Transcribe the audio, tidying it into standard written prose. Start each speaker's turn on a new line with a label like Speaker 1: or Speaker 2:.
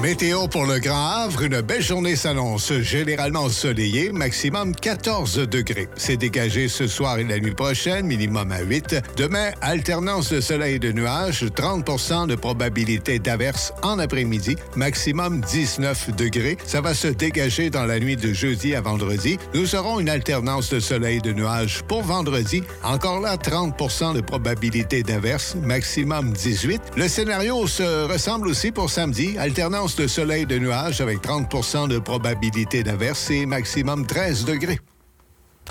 Speaker 1: Météo pour le Grand Havre, une belle journée s'annonce. Généralement ensoleillée, maximum 14 degrés. C'est dégagé ce soir et la nuit prochaine, minimum à 8. Demain, alternance de soleil et de nuages, 30 de probabilité d'averse en après-midi, maximum 19 degrés. Ça va se dégager dans la nuit de jeudi à vendredi. Nous aurons une alternance de soleil et de nuages pour vendredi. Encore là, 30 de probabilité d'averse, maximum 18. Le scénario se ressemble aussi pour samedi, alternance de soleil et de nuages avec 30 de probabilité d'averse et maximum 13 degrés.